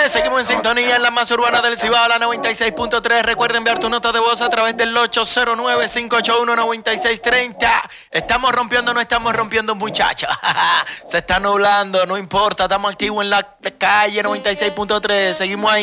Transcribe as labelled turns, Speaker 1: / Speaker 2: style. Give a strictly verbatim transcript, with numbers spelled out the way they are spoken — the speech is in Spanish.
Speaker 1: Bendiciones, seguimos en sintonía en la más urbana del Cibao, la noventa y seis punto tres. Recuerda enviar tu nota de voz a través del ocho cero nueve, cinco ocho uno, nueve seis tres cero. Estamos rompiendo, no estamos rompiendo, muchachos. Se está nublando, no importa, estamos activos en la calle noventa y seis punto tres. Seguimos ahí.